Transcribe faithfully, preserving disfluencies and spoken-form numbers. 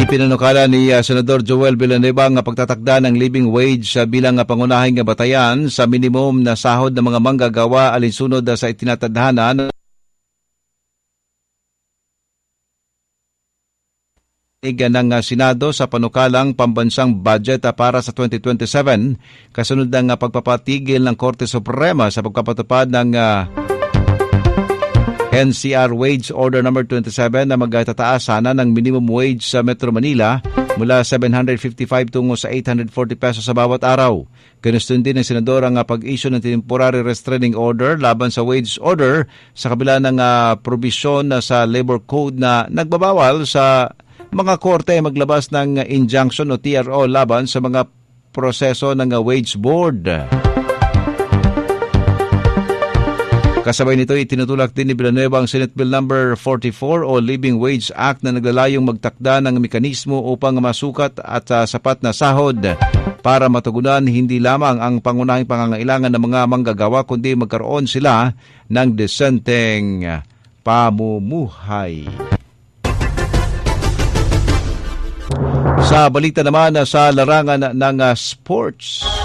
Ipinanukala ni uh, Senador Joel Villanueva ang pagtatakda ng living wage uh, bilang uh, pangunahing batayan sa minimum na sahod ng mga manggagawa alinsunod uh, sa itinatadhana ng Senado sa panukalang pambansang budget para sa twenty twenty-seven kasunod ng pagpapatigil ng Korte Suprema sa pagpapatupad ng uh, N C R Wage Order number twenty-seven na magtataas sana ng minimum wage sa Metro Manila mula seven hundred fifty-five tungo sa eight hundred forty pesos sa bawat araw. Kinustun din ng Senador ang pag-issue ng temporary restraining order laban sa wage order sa kabila ng uh, probisyon sa Labor Code na nagbabawal sa mga korte maglabas ng injunction o T R O laban sa mga proseso ng wage board. Kasabay nito, itinutulak din ni Villanueva ang Senate Bill number forty-four o Living Wage Act na naglalayong magtakda ng mekanismo upang masukat at uh, sapat na sahod para matugunan hindi lamang ang pangunahing pangangailangan ng mga manggagawa kundi magkaroon sila ng desenteng pamumuhay. Sa balita naman sa larangan ng uh, sports,